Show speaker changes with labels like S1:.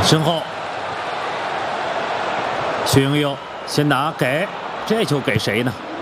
S1: 身后，徐英佑先拿给，这球给谁呢？